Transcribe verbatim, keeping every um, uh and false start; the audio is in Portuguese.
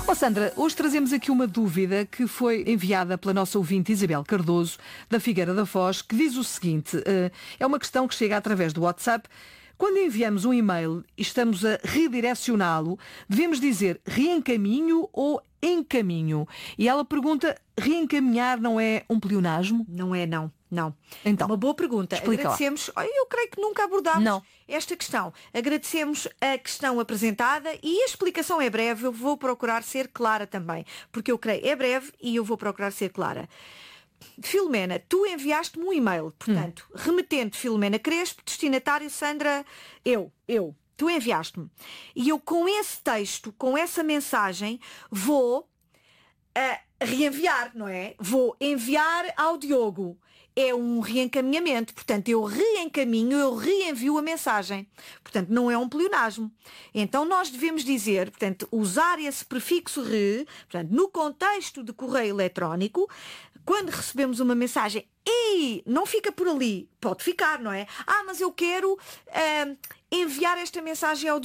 Oh Sandra, hoje trazemos aqui uma dúvida que foi enviada pela nossa ouvinte Isabel Cardoso, da Figueira da Foz, que diz o seguinte, uh, é uma questão que chega através do WhatsApp. Quando enviamos um e-mail e estamos a redirecioná-lo, devemos dizer reencaminho ou encaminho? E ela pergunta, reencaminhar não é um pleonasmo? Não é, não. Não. Então, uma boa pergunta. Agradecemos, lá. eu creio que nunca abordámos não. esta questão. Agradecemos a questão apresentada e a explicação é breve. Eu vou procurar ser clara também, porque eu creio é breve e eu vou procurar ser clara. Filomena, tu enviaste-me um e-mail, portanto, hum. remetente Filomena Crespo, destinatário Sandra, eu, eu. Tu enviaste-me. E eu com esse texto, com essa mensagem, vou uh, reenviar, não é? Vou enviar ao Diogo. É um reencaminhamento, portanto eu reencaminho, eu reenvio a mensagem, portanto não é um pleonasmo. Então nós devemos dizer, portanto, usar esse prefixo re, portanto, no contexto de correio eletrónico, quando recebemos uma mensagem e não fica por ali, pode ficar, não é? Ah, mas eu quero uh, enviar esta mensagem ao